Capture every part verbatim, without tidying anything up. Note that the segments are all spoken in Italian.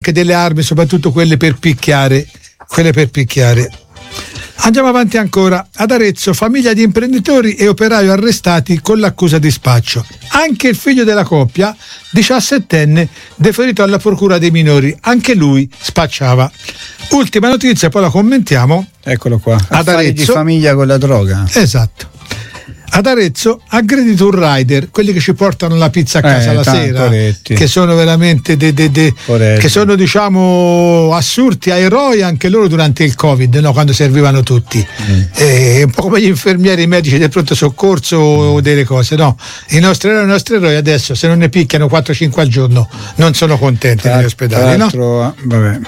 anche delle armi, soprattutto quelle per picchiare, quelle per picchiare. Andiamo avanti ancora. Ad Arezzo, famiglia di imprenditori e operaio arrestati con l'accusa di spaccio. Anche il figlio della coppia, diciassettenne, deferito alla procura dei minori. Anche lui spacciava. Ultima notizia, poi la commentiamo. Eccolo qua. Ad Arezzo, di famiglia con la droga. Esatto. Ad Arezzo, aggredito un rider, quelli che ci portano la pizza a casa eh, la sera, poretti. che sono veramente de, de, de, che sono, diciamo, assurti a eroi anche loro durante il Covid, no? Quando servivano tutti. Mm. Eh, un po' come gli infermieri, i medici del pronto soccorso o delle cose, no? I nostri eroi, i nostri eroi adesso, se non ne picchiano quattro cinque al giorno, non sono contenti tra, negli ospedali, no? Vabbè.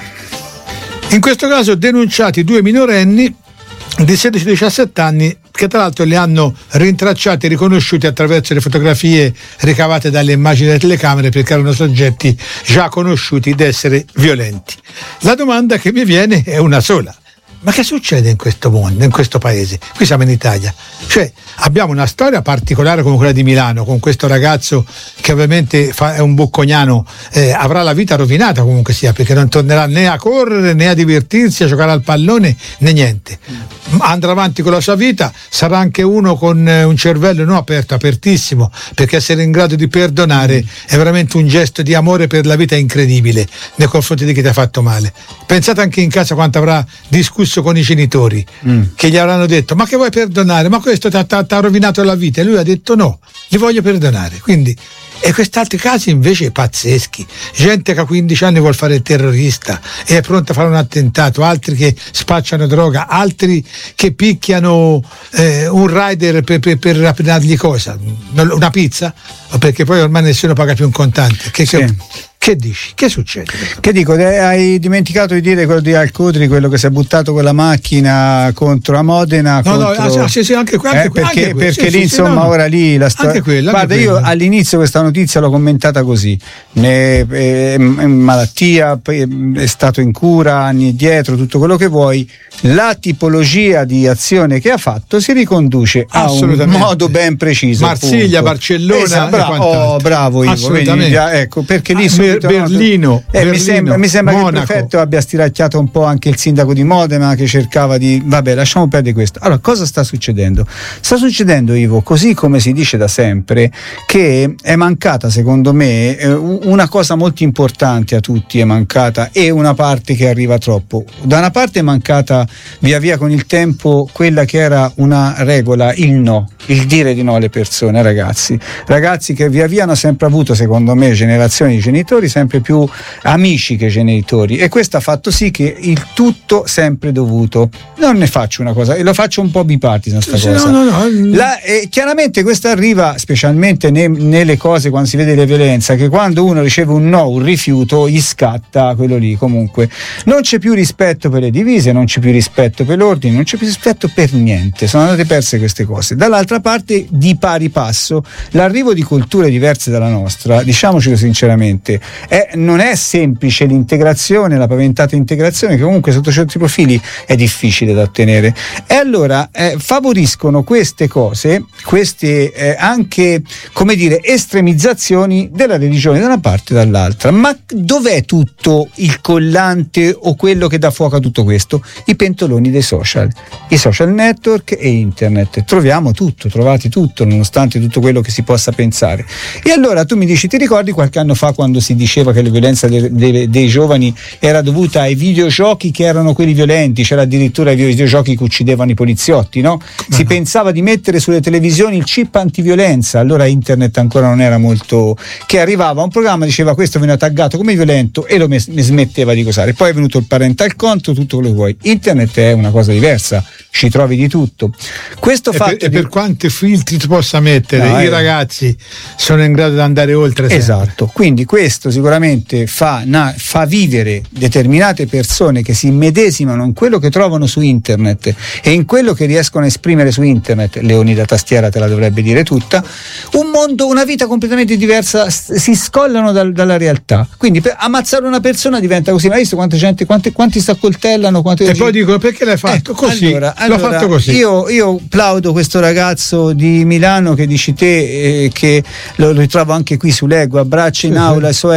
In questo caso denunciati due minorenni di sedici diciassette anni, che tra l'altro li hanno rintracciati e riconosciuti attraverso le fotografie ricavate dalle immagini delle telecamere, perché erano soggetti già conosciuti di essere violenti. La domanda che mi viene è una sola: ma che succede in questo mondo, in questo paese? Qui siamo in Italia, cioè abbiamo una storia particolare come quella di Milano, con questo ragazzo che ovviamente fa, è un bocconiano, eh, avrà la vita rovinata comunque sia, perché non tornerà né a correre né a divertirsi, a giocare al pallone né niente. Andrà avanti con la sua vita, sarà anche uno con eh, un cervello non aperto, apertissimo, perché essere in grado di perdonare è veramente un gesto di amore per la vita incredibile nei confronti di chi ti ha fatto male. Pensate anche in casa quanto avrà discusso con i genitori, mm. che gli avranno detto: ma che vuoi perdonare? Ma questo ti ha rovinato la vita. E lui ha detto: no, li voglio perdonare. Quindi, e quest'altri casi invece pazzeschi, gente che a quindici anni vuol fare il terrorista e è pronta a fare un attentato, altri che spacciano droga, altri che picchiano eh, un rider per, per, per rapinargli cosa? Una pizza? Perché poi ormai nessuno paga più un contante. Che, sì. che, che dici? Che succede? Che dico? Hai dimenticato di dire quello di Alcudri, quello che si è buttato con la macchina contro a Modena? No, contro... no, sì, sì, anche, anche, eh, perché, anche perché sì, lì sì, insomma no, ora lì la storia. Anche quella, Guarda, anche io quella. all'inizio questa notizia l'ho commentata così: ne, eh, malattia, è stato in cura anni dietro, tutto quello che vuoi. La tipologia di azione che ha fatto si riconduce a un modo ben preciso. Marsiglia, appunto. Barcellona, esatto, bra- oh, bravo Ivo, assolutamente. Vedi, ecco, perché lì ah, subito, Berlino, eh, Berlino, mi sembra, mi sembra che il Monaco. prefetto abbia stiracchiato un po' anche il sindaco di Modena, che cercava di vabbè, lasciamo perdere questo. Allora, cosa sta succedendo? Sta succedendo, Ivo, così come si dice da sempre, che è mancata, secondo me, una cosa molto importante a tutti, è mancata, e una parte che arriva troppo. Da una parte è mancata via via con il tempo quella che era una regola, il no, il dire di no alle persone, ragazzi ragazzi che via via hanno sempre avuto, secondo me, generazioni di genitori sempre più amici che genitori, e questo ha fatto sì che il tutto sempre dovuto. Non ne faccio una cosa, e lo faccio un po' bipartisan sta sì, cosa. No, no, no. La, e chiaramente questo arriva specialmente ne, nelle cose, quando si vede la violenza, che quando uno riceve un no, un rifiuto, gli scatta quello lì. Comunque non c'è più rispetto per le divise, non c'è più rispetto per l'ordine, non c'è più rispetto per niente, sono andate perse queste cose. Dall'altra parte, di pari passo, l'arrivo di culture diverse dalla nostra, diciamocelo sinceramente, è, non è semplice l'integrazione, la paventata integrazione, che comunque sotto certi profili è difficile da ottenere, e allora eh, favoriscono queste cose, queste eh, anche, come dire, estremizzazioni della religione da una parte e dall'altra. Ma dov'è tutto il collante o quello che dà fuoco a tutto questo? I pentoloni dei social, i social network e internet. Troviamo tutto, trovate tutto, nonostante tutto quello che si possa pensare. E allora tu mi dici, ti ricordi qualche anno fa quando si diceva che la violenza de, de, dei giovani era dovuta ai videogiochi, che erano quelli violenti, c'era addirittura i videogiochi che uccidevano i poliziotti, no? Si uh-huh. pensava di mettere sulle televisioni il chip antiviolenza, allora internet ancora non era molto, che arrivava un programma, diceva questo viene taggato come violento e lo mes- ne smetteva di cosare. Poi è venuto il parental control, tutto quello che vuoi. Internet è una cosa diversa, ci trovi di tutto. Questo e fatto per, di... e per quanti filtri tu possa mettere, no, i eh. ragazzi sono in grado di andare oltre sempre. Esatto, quindi questo sicuramente fa, na, fa vivere determinate persone che si immedesimano in quello che trovano su internet e in quello che riescono a esprimere su internet. Leoni da tastiera te la dovrebbe dire tutta, un mondo, una vita completamente diversa, si scollano dal, dalla realtà. Quindi per ammazzare una persona diventa così. Ma hai visto quanta gente, quanti, quanti si accoltellano, quanti... e poi dicono perché l'hai fatto? Ecco, così allora, l'ho allora, fatto così. Io, io plaudo questo ragazzo di Milano che dici te, eh, che lo ritrovo anche qui su Lego, abbraccia in sì, aula sì. i suoi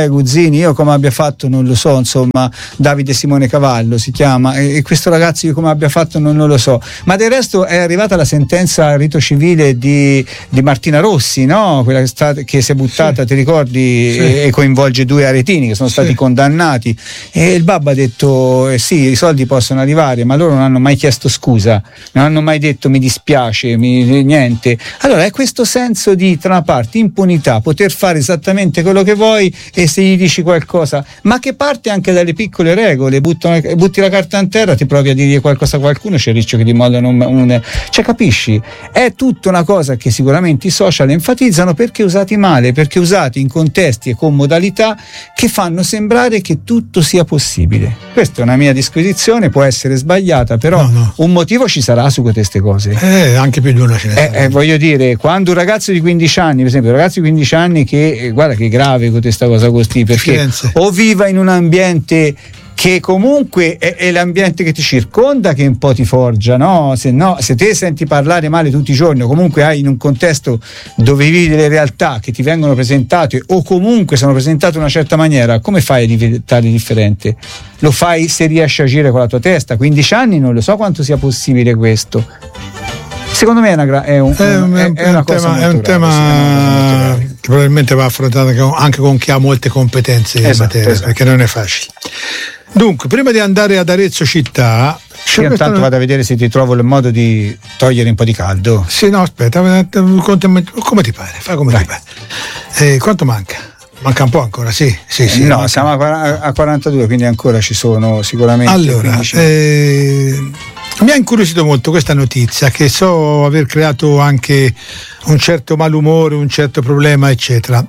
Nicolai Guzzini, io come abbia fatto non lo so, insomma, Davide Simone Cavallo si chiama, e, e questo ragazzo io come abbia fatto non, non lo so, ma del resto è arrivata la sentenza al rito civile di, di Martina Rossi, no? Quella che, sta, che si è buttata, sì. Ti ricordi, sì. e, e coinvolge due aretini che sono stati sì. condannati, e il babbo ha detto eh, sì, i soldi possono arrivare, ma loro non hanno mai chiesto scusa, non hanno mai detto mi dispiace, mi, niente. Allora è questo senso di, tra una parte, impunità, poter fare esattamente quello che vuoi, e se gli dici qualcosa, ma che parte anche dalle piccole regole, buttano, butti la carta in terra, ti provi a dire qualcosa a qualcuno, c'è il rischio che ti mollano un, un cioè, capisci? È tutta una cosa che sicuramente i social enfatizzano, perché usati male, perché usati in contesti e con modalità che fanno sembrare che tutto sia possibile. Questa è una mia disquisizione, può essere sbagliata, però no, no. un motivo ci sarà su queste cose. Eh, anche più di una ce ne sarà. Eh, eh, voglio dire, quando un ragazzo di quindici anni, per esempio, un ragazzo di quindici anni che, eh, guarda che grave con questa cosa così, perché Firenze. O viva in un ambiente che comunque è, è l'ambiente che ti circonda che un po' ti forgia, no? Se no, se te senti parlare male tutti i giorni, o comunque hai in un contesto dove vivi delle realtà che ti vengono presentate o comunque sono presentate in una certa maniera, come fai a diventare differente? Lo fai se riesci a agire con la tua testa. quindici anni non lo so quanto sia possibile questo. Secondo me è una, è un, è un, è, è una cosa tema, è un tema grave, che probabilmente va affrontato anche con chi ha molte competenze in esatto, materia, esatto. perché non è facile. Dunque, prima di andare ad Arezzo città, io intanto vado a vedere se ti trovo il modo di togliere un po' di caldo. Sì, no, aspetta, come ti pare, fai come Dai. ti pare. Eh, quanto manca? Manca un po' ancora, sì, sì, sì. Eh, no, manca. siamo a quarantadue, quindi ancora ci sono sicuramente. Allora, eh, mi ha incuriosito molto questa notizia, che so aver creato anche un certo malumore, un certo problema, eccetera.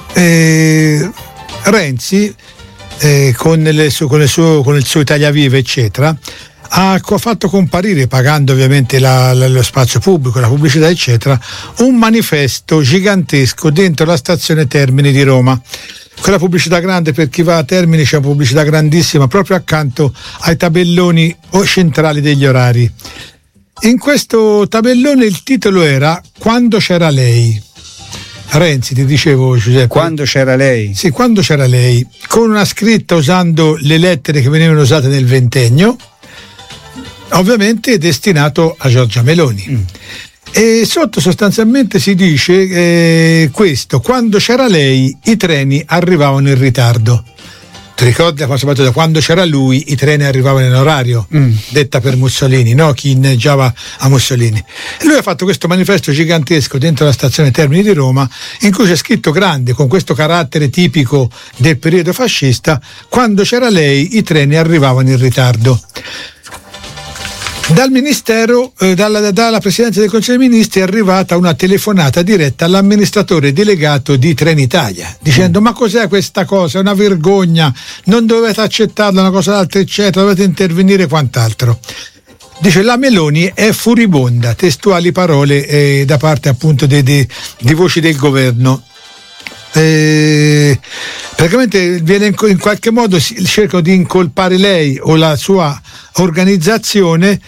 Eh, Renzi, eh, con, le su, con, le suo, con il suo Italia Viva, eccetera, ha fatto comparire, pagando ovviamente la, la, lo spazio pubblico, la pubblicità, eccetera, un manifesto gigantesco dentro la stazione Termini di Roma. Quella pubblicità grande, per chi va a Termini c'è una pubblicità grandissima proprio accanto ai tabelloni centrali degli orari. In questo tabellone il titolo era "Quando c'era lei". Renzi, ti dicevo, Giuseppe. Quando c'era lei? Sì, quando c'era lei, con una scritta usando le lettere che venivano usate nel ventennio, ovviamente destinato a Giorgia Meloni. Mm. E sotto sostanzialmente si dice eh, questo: quando c'era lei i treni arrivavano in ritardo. Ti ricordi la cosa battuta? Quando c'era lui i treni arrivavano in orario, mm. detta per Mussolini, no? Chi inneggiava a Mussolini. E lui ha fatto questo manifesto gigantesco dentro la stazione Termini di Roma, in cui c'è scritto grande, con questo carattere tipico del periodo fascista: quando c'era lei i treni arrivavano in ritardo. Dal Ministero, eh, dalla, dalla Presidenza del Consiglio dei Ministri è arrivata una telefonata diretta all'amministratore delegato di Trenitalia, dicendo: ma cos'è questa cosa? È una vergogna, non dovete accettarla, una cosa d'altra, eccetera, dovete intervenire, quant'altro. Dice: la Meloni è furibonda, testuali parole eh, da parte appunto di, di, di voci del governo. Eh, praticamente viene in, in qualche modo si, cercano di incolpare lei o la sua organizzazione,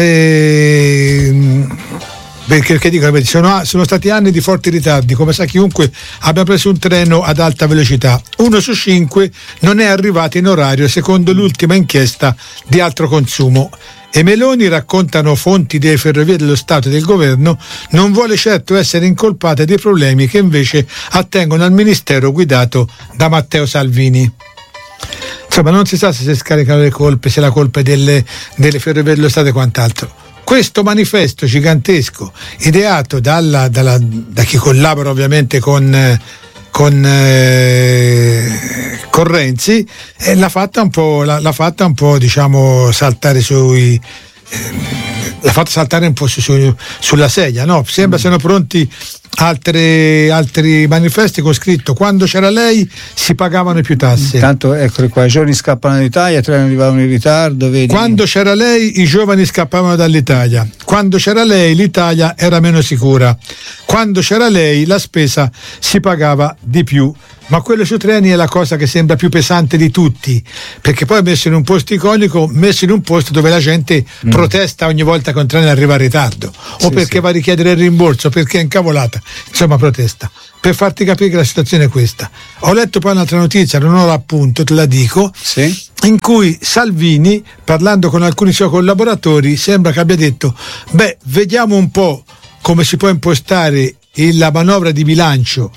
eh, perché, perché dicono sono, sono stati anni di forti ritardi, come sa chiunque abbia preso un treno ad alta velocità, uno su cinque non è arrivato in orario secondo l'ultima inchiesta di Altro Consumo. E Meloni, raccontano fonti delle Ferrovie dello Stato e del governo, non vuole certo essere incolpata dei problemi che invece attengono al ministero guidato da Matteo Salvini. Insomma, non si sa se si scaricano le colpe, se la colpa è delle, delle Ferrovie dello Stato e quant'altro. Questo manifesto gigantesco, ideato dalla, dalla, da chi collabora ovviamente con con, eh, con Renzi, e l'ha fatta un po', l'ha, l'ha fatta un po' diciamo saltare sui eh, l'ha fatta saltare un po' su, su, sulla sedia, no? Sembra mm. siano pronti altre, altri manifesti con scritto: quando c'era lei si pagavano più tasse. Intanto eccoli qua, i giovani scappano dall'Italia, i treni arrivavano in ritardo, vedi? Quando c'era lei i giovani scappavano dall'Italia, quando c'era lei l'Italia era meno sicura, quando c'era lei la spesa si pagava di più. Ma quello su treni è la cosa che sembra più pesante di tutti, perché poi è messo in un posto iconico, messo in un posto dove la gente mm. protesta ogni volta che un treno arriva in ritardo, o sì, perché sì. va a richiedere il rimborso, perché è incavolata, insomma protesta. Per farti capire che la situazione è questa. Ho letto poi un'altra notizia, non ho l'appunto, te la dico, sì. in cui Salvini, parlando con alcuni suoi collaboratori, sembra che abbia detto: beh, vediamo un po' come si può impostare la manovra di bilancio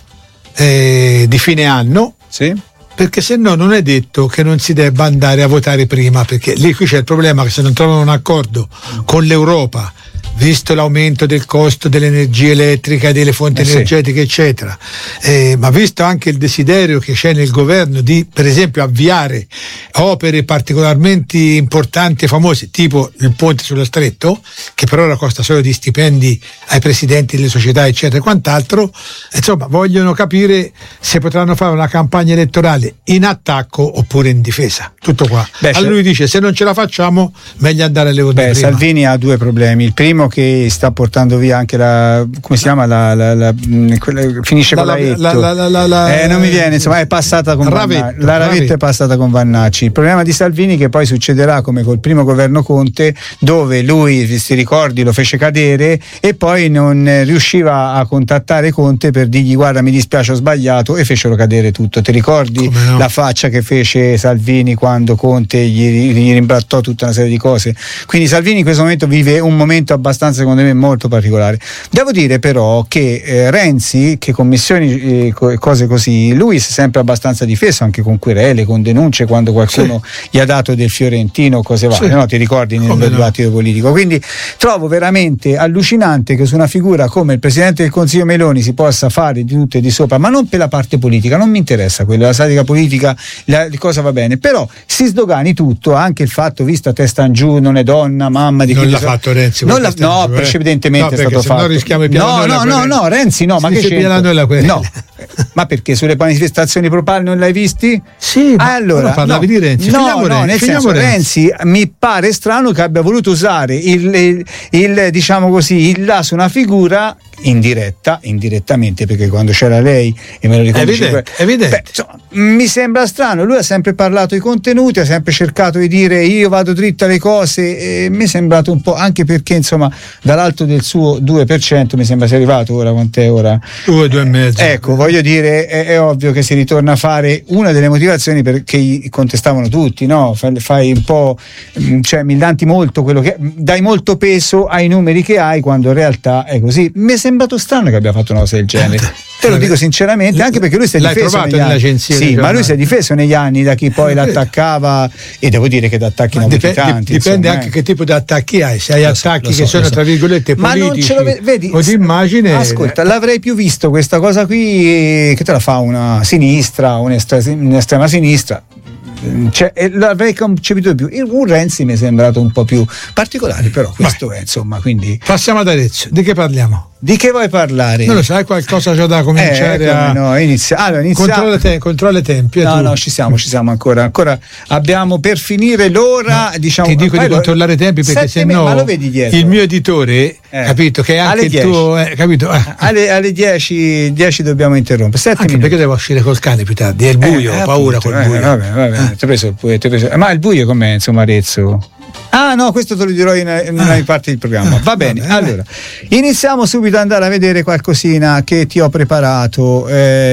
eh, di fine anno, sì. perché se no non è detto che non si debba andare a votare prima, perché lì qui c'è il problema che se non trovano un accordo con l'Europa, visto l'aumento del costo dell'energia elettrica, delle fonti eh energetiche sì. eccetera, eh, ma visto anche il desiderio che c'è nel governo di per esempio avviare opere particolarmente importanti e famose, tipo il ponte sullo stretto, che per ora costa solo di stipendi ai presidenti delle società eccetera e quant'altro, insomma vogliono capire se potranno fare una campagna elettorale in attacco oppure in difesa, tutto qua. Beh, allora lui dice: se non ce la facciamo meglio andare alle votazioni prima. Salvini ha due problemi. Il primo, che sta portando via anche la, come si chiama, la, la, la, quella, finisce con la, la, la, la, la, la eh, non mi viene, insomma è passata con Ravetto, la Ravetto è passata con Vannacci. Il problema di Salvini, che poi succederà come col primo governo Conte, dove lui, si ricordi, lo fece cadere e poi non riusciva a contattare Conte per dirgli: guarda, mi dispiace, ho sbagliato, e fecero cadere tutto. Ti ricordi no? la faccia che fece Salvini quando Conte gli, gli rimbrattò tutta una serie di cose? Quindi Salvini in questo momento vive un momento abbastanza, secondo me, molto particolare. Devo dire però che eh, Renzi, che commissioni e eh, cose così, lui si è sempre abbastanza difeso, anche con querele, con denunce, quando qualcuno sì. gli ha dato del fiorentino, cose varie, sì. no? Ti ricordi nel come dibattito no. politico? Quindi trovo veramente allucinante che su una figura come il Presidente del Consiglio Meloni si possa fare di tutto e di sopra, ma non per la parte politica, non mi interessa quella, la statica politica, la, la cosa va bene, però si sdogani tutto, anche il fatto, visto a testa in giù, non è donna, mamma di non chi l'ha so, fatto Renzi, non la, no, giù, precedentemente eh. no, è stato fatto. No, rischiamo di no, no, no, no, Renzi no, ma che c'è? No, ma perché sulle manifestazioni propali non l'hai visti? Sì, ma allora no, parlavi no, di Renzi. No, Renzi, no, nel senso Renzi. Renzi mi pare strano che abbia voluto usare il, il, il diciamo così, il là su una figura indiretta, indirettamente, perché quando c'era lei e me lo ricordo, evidente, evidente. Beh, insomma, mi sembra strano. Lui ha sempre parlato i contenuti, ha sempre cercato di dire io vado dritto alle cose, e mi è sembrato un po', anche perché insomma dall'alto del suo due per cento mi sembra sia arrivato ora, quant'è ora? due, due e mezzo. Ecco, voglio dire, è, è ovvio che si ritorna a fare una delle motivazioni perché contestavano tutti, no? Fai un po', cioè millanti molto quello che dai molto peso ai numeri che hai, quando in realtà è così. Mi è sembrato strano che abbia fatto una cosa del genere. Te lo dico sinceramente, anche perché lui si è L'hai difeso trovato negli nell'agenzia anni. Sì, ma lui si è difeso negli anni da chi poi l'attaccava, e devo dire che da attacchi ne ha avuti tanti. Dipende insomma, anche eh. che tipo di attacchi hai, se hai lo attacchi so, che so, sono so. tra virgolette ma politici non ce lo vedi, o di immagine. Ascolta, l'avrei più visto questa cosa qui, che te la fa una sinistra, un'estrema sinistra. Cioè, l'avrei concepito di più. Un Renzi mi è sembrato un po' più particolare, però questo Vai. è insomma, quindi passiamo ad Arezzo. Di che parliamo? Di che vuoi parlare? Non lo sai, qualcosa c'è da cominciare eh, a no, inizia... allora, iniziamo... controlla, te, controlla i tempi. No, tu. no, ci siamo, ci siamo ancora. Ancora abbiamo per finire l'ora, no, diciamo. Ti dico di lo... controllare i tempi perché se no il mio editore, eh. capito, che è anche il tuo, eh, capito? Alle, alle dieci, dieci dobbiamo interrompere. Sette anche minuti. Perché devo uscire col cane più tardi? È il buio, eh, ho paura appunto, col buio. Eh, vabbè, vabbè. Eh. Ti ho preso, ti ho preso. Ma il buio com'è, insomma, Arezzo? Ah no, questo te lo dirò in, in una parte del programma. Va bene, Vabbè, allora iniziamo subito ad andare a vedere qualcosina che ti ho preparato.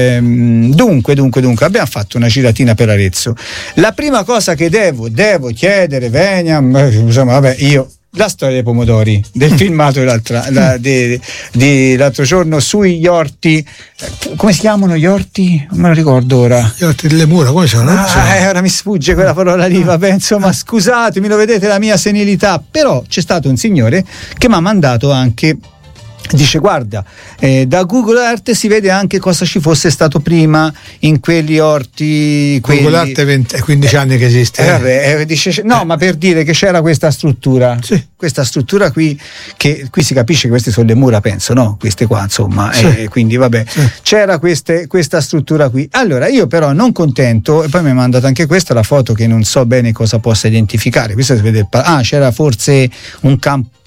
Ehm, dunque, dunque, dunque, abbiamo fatto una giratina per Arezzo. La prima cosa che devo, devo chiedere, Venia, insomma, vabbè, io la storia dei pomodori del filmato l'altra, la, de, de, l'altro giorno sugli orti, come si chiamano gli orti? Non me lo ricordo ora. Gli orti delle mura, come sono? Ah, eh, ora mi sfugge quella parola lì, vabbè, insomma, scusatemi, lo vedete la mia senilità, però c'è stato un signore che mi ha mandato anche, dice guarda, eh, da Google Earth si vede anche cosa ci fosse stato prima in quegli orti, quelli... Google Earth è, venti, è quindici anni che esiste, eh, vabbè, eh, dice, no, ma per dire che c'era questa struttura, sì. questa struttura qui, che qui si capisce che queste sono le mura, penso, no? Queste qua, insomma, sì. eh, quindi vabbè, sì. c'era queste, questa struttura qui. Allora io però non contento, e poi mi ha mandato anche questa, la foto che non so bene cosa possa identificare. Questa si vede, ah, c'era forse un campo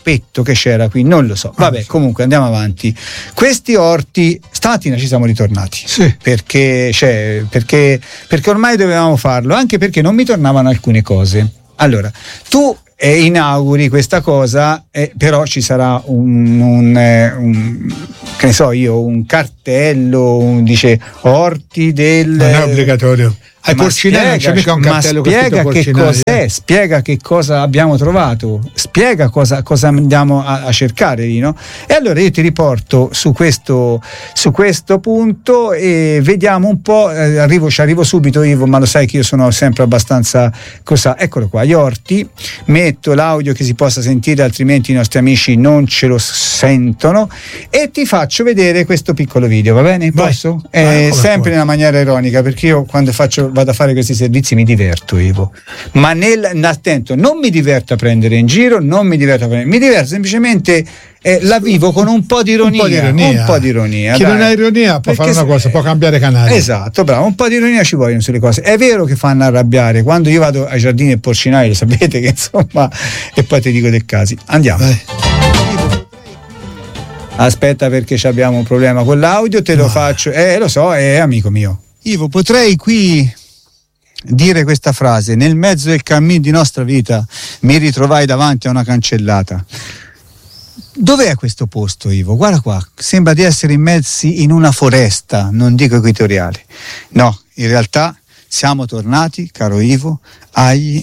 tappeto che c'era qui, non lo so. Vabbè, comunque andiamo avanti. Questi orti stamattina ci siamo ritornati, sì. perché, cioè, perché, perché ormai dovevamo farlo, anche perché non mi tornavano alcune cose. Allora, tu eh, inauguri questa cosa, eh, però ci sarà un, un, eh, un che ne so io, un cartello, un, dice orti del... Non è obbligatorio. Ai porcinari non c'è mica un cartello ma spiega con che cos'è, spiega che cosa abbiamo trovato, spiega cosa, cosa andiamo a, a cercare lì, no? E allora io ti riporto su questo, su questo punto e vediamo un po', eh, arrivo, ci arrivo subito Ivo, ma lo sai che io sono sempre abbastanza cosa, eccolo qua, gli orti, metto l'audio che si possa sentire, altrimenti i nostri amici non ce lo sentono, e ti faccio vedere questo piccolo video, va bene? Posso? Vai, eh, sempre in una maniera ironica, perché io quando faccio vado a fare questi servizi mi diverto, Ivo, ma nel attento, non mi diverto a prendere in giro, non mi diverto a prendere, mi diverto semplicemente, eh, la vivo con un po' di ironia, un po' di ironia, un po' di ironia chi dai. Non ha ironia può Perché fare una cosa, può cambiare canale. Esatto, bravo, un po' di ironia ci vogliono sulle cose. È vero che fanno arrabbiare, quando io vado ai giardini e porcinai, lo sapete che insomma, e poi ti dico dei casi. Andiamo. Vai. Aspetta, perché abbiamo un problema con l'audio, te lo no. faccio, eh lo so, è amico mio. Ivo, potrei qui dire questa frase: nel mezzo del cammin di nostra vita mi ritrovai davanti a una cancellata. Dov'è questo posto, Ivo? Guarda qua, sembra di essere immersi in una foresta, non dico equatoriale. No, in realtà siamo tornati, caro Ivo, agli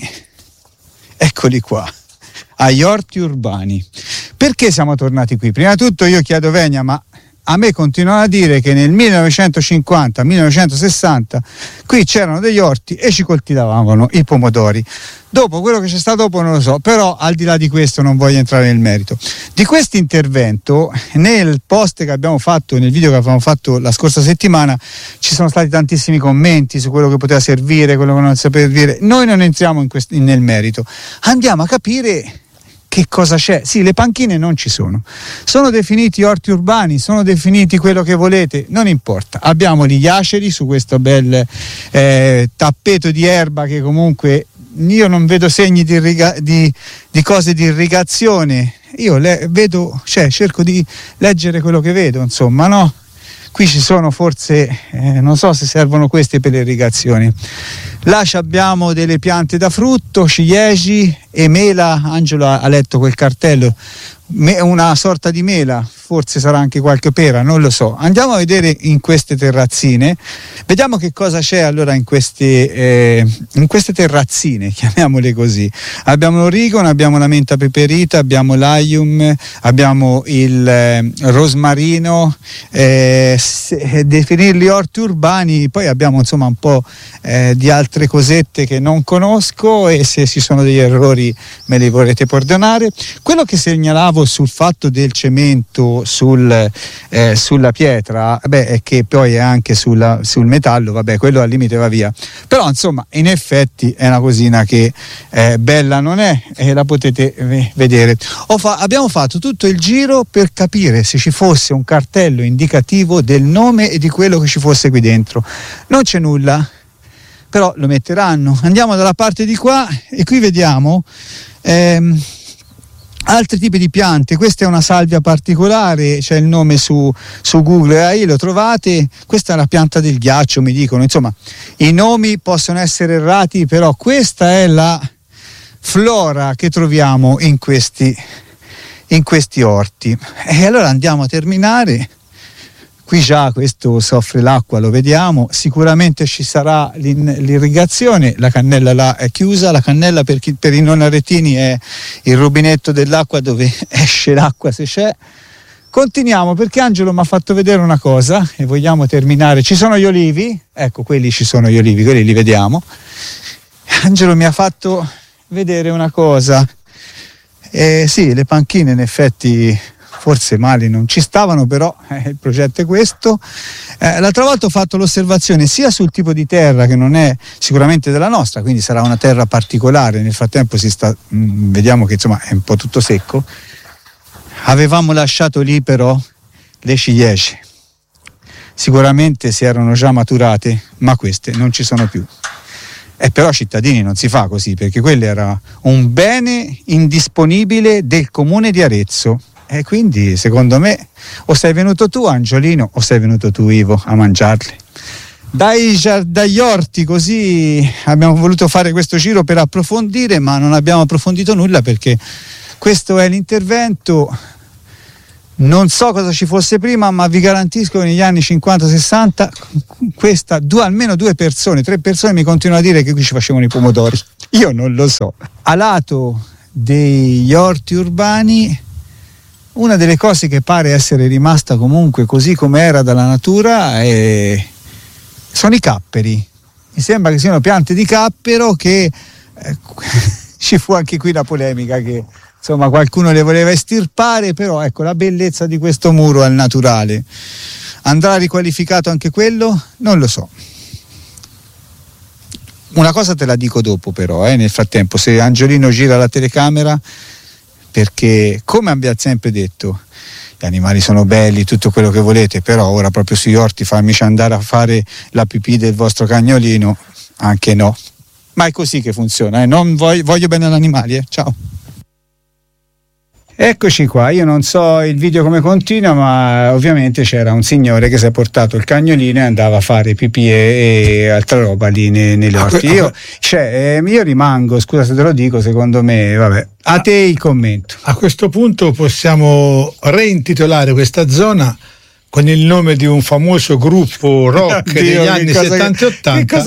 eccoli qua, agli orti urbani. Perché siamo tornati qui? Prima di tutto io chiedo venia, ma a me continuano a dire che nel millenovecentocinquanta millenovecentosessanta qui c'erano degli orti e ci coltivavano i pomodori. Dopo, quello che c'è stato dopo non lo so, però al di là di questo non voglio entrare nel merito. Di questo intervento, nel post che abbiamo fatto, nel video che abbiamo fatto la scorsa settimana, ci sono stati tantissimi commenti su quello che poteva servire, quello che non sapeva dire. Noi non entriamo in quest- nel merito, andiamo a capire che cosa c'è. Sì, le panchine non ci sono, sono definiti orti urbani, sono definiti quello che volete, non importa. Abbiamo gli aceri su questo bel eh, tappeto di erba che comunque io non vedo segni di, irriga- di, di cose di irrigazione, io le vedo, cioè cerco di leggere quello che vedo, insomma, no? Qui ci sono forse, eh, non so se servono queste per l'irrigazione. Là abbiamo delle piante da frutto, ciliegie e mela. Angelo ha letto quel cartello, me, una sorta di mela, forse sarà anche qualche pera, non lo so. Andiamo a vedere in queste terrazzine, vediamo che cosa c'è allora in queste, eh, in queste terrazzine, chiamiamole così. Abbiamo l'origano, abbiamo la menta peperita, abbiamo l'aium, abbiamo il eh, rosmarino, eh, se, definirli orti urbani, poi abbiamo insomma un po' eh, di altre cosette che non conosco, e se ci sono degli errori me li vorrete perdonare. Quello che segnalavo sul fatto del cemento sul, eh, sulla pietra, beh, è che poi è anche sulla, sul metallo, vabbè, quello al limite va via, però insomma in effetti è una cosina che eh, bella non è, e la potete v- vedere. Ho fa- abbiamo fatto tutto il giro per capire se ci fosse un cartello indicativo del nome e di quello che ci fosse qui dentro. Non c'è nulla, però lo metteranno. Andiamo dalla parte di qua e qui vediamo ehm, altri tipi di piante. Questa è una salvia particolare, c'è il nome su, su Google, eh, lo trovate. Questa è la pianta del ghiaccio, mi dicono. Insomma, i nomi possono essere errati, però questa è la flora che troviamo in questi, in questi orti. E allora andiamo a terminare. Qui già questo soffre l'acqua, lo vediamo, sicuramente ci sarà l'irrigazione. La cannella là è chiusa, la cannella per, chi, per i non aretini è il rubinetto dell'acqua dove esce l'acqua se c'è. Continuiamo, perché Angelo mi ha fatto vedere una cosa e vogliamo terminare. Ci sono gli olivi, ecco, quelli ci sono gli olivi, quelli li vediamo. Angelo mi ha fatto vedere una cosa, eh, sì, le panchine in effetti forse male non ci stavano, però eh, il progetto è questo. Eh, l'altra volta ho fatto l'osservazione sia sul tipo di terra, che non è sicuramente della nostra, quindi sarà una terra particolare. Nel frattempo si sta, mh, vediamo che insomma è un po' tutto secco. Avevamo lasciato lì però le ciliegie, sicuramente si erano già maturate, ma queste non ci sono più. Eh, però cittadini non si fa così, perché quello era un bene indisponibile del comune di Arezzo. E quindi secondo me o sei venuto tu Angiolino o sei venuto tu Ivo a mangiarli. Dai, dagli orti così abbiamo voluto fare questo giro per approfondire, ma non abbiamo approfondito nulla perché questo è l'intervento. Non so cosa ci fosse prima, ma vi garantisco che negli anni cinquanta sessanta questa, due, almeno due persone, tre persone mi continuano a dire che qui ci facevano i pomodori. Io non lo so. A lato degli orti urbani, una delle cose che pare essere rimasta comunque così come era dalla natura è... sono i capperi. Mi sembra che siano piante di cappero che eh, ci fu anche qui la polemica che insomma qualcuno le voleva estirpare, però ecco la bellezza di questo muro al naturale. Andrà riqualificato anche quello? Non lo so. Una cosa te la dico dopo però, eh, nel frattempo, se Angiolino gira la telecamera, perché come abbiamo sempre detto, gli animali sono belli, tutto quello che volete, però ora proprio sugli orti farmici andare a fare la pipì del vostro cagnolino, anche no. Ma è così che funziona, eh? Non voglio, voglio bene agli animali, eh? Ciao. Eccoci qua, io non so il video come continua, ma ovviamente c'era un signore che si è portato il cagnolino e andava a fare pipì e, e altra roba lì nei, negli orti. Io, cioè, eh, io rimango, scusa se te lo dico, secondo me, vabbè, a te il commento. A questo punto possiamo reintitolare questa zona con il nome di un famoso gruppo rock Dio, degli anni settanta e ottanta,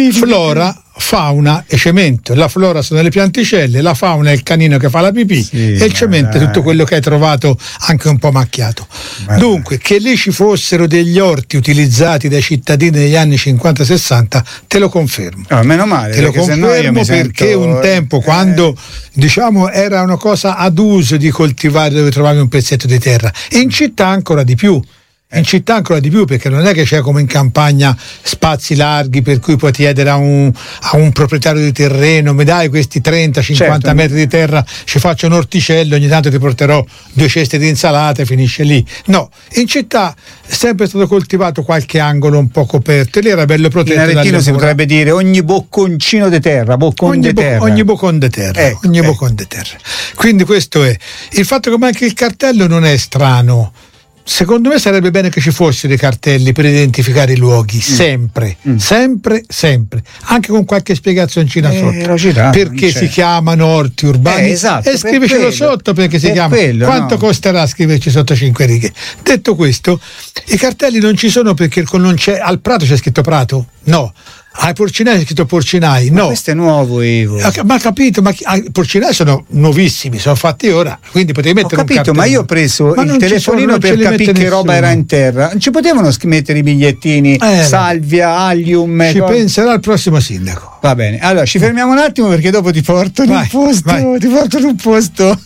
Flora, Fauna e Cemento. La flora sono le pianticelle, la fauna è il canino che fa la pipì, sì, e il cemento è tutto quello che hai trovato anche un po' macchiato. Ma dunque, che lì ci fossero degli orti utilizzati dai cittadini negli anni cinquanta sessanta, te lo confermo. Oh, meno male, te lo confermo perché sento... un tempo, quando eh... diciamo era una cosa ad uso di coltivare dove trovavi un pezzetto di terra, in città ancora di più. In città ancora di più, perché non è che c'è come in campagna spazi larghi per cui puoi chiedere a un, a un proprietario di terreno: mi dai questi trenta cinquanta certo. metri di terra, ci faccio un orticello, ogni tanto ti porterò due ceste di insalata e finisce lì. No, in città è sempre stato coltivato qualche angolo un po' coperto e lì era bello protetto. In aretino si potrebbe dire ogni bocconcino di terra, boccon ogni, de bo- terra. ogni boccon de terra, ecco, ogni ecco. boccon de terra. Quindi questo è. Il fatto che anche il cartello non è strano. Secondo me sarebbe bene che ci fossero dei cartelli per identificare i luoghi, mm. sempre, mm. sempre, sempre, anche con qualche spiegazioncina eh, sotto, girano, perché si chiamano orti urbani, eh, esatto, e scrivicelo quello, sotto perché si per chiama, quello, quanto no. costerà scriverci sotto cinque righe. Detto questo, i cartelli non ci sono perché non c'è, al Prato c'è scritto Prato, no. Ai porcinai c'è scritto porcinai, no. Ma questo è nuovo, Ivo. Ma capito, ma i porcinai sono nuovissimi, sono fatti ora, quindi potevi mettere ho capito, un ma io ho preso ma il telefonino sono, per capire che roba era in terra. Non ci potevano mettere i bigliettini, eh, salvia, allium. Ci cosa? Penserà il prossimo sindaco. Va bene, allora ci fermiamo un attimo perché dopo ti porto in un posto, vai. ti porto in un posto.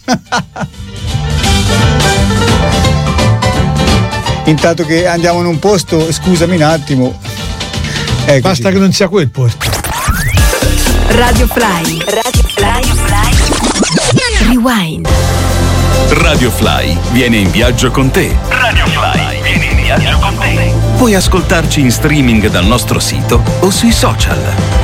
Intanto che andiamo in un posto, scusami un attimo. Eccoci. Basta che non sia quel posto. Radio Fly, Radio Fly, Fly. Rewind. Radio Fly viene in viaggio con te. Radio Fly viene in viaggio con te. Puoi ascoltarci in streaming dal nostro sito o sui social.